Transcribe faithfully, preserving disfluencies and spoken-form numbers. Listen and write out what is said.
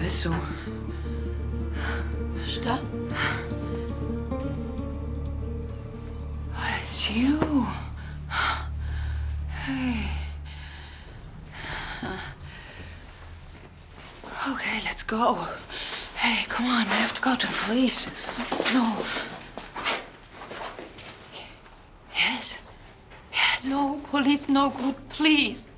bist du? Stop. Oh, it's you. Hey. Okay, let's go. Hey, come on, we have to go to the police. No. Yes. Yes. No, police, no good, please.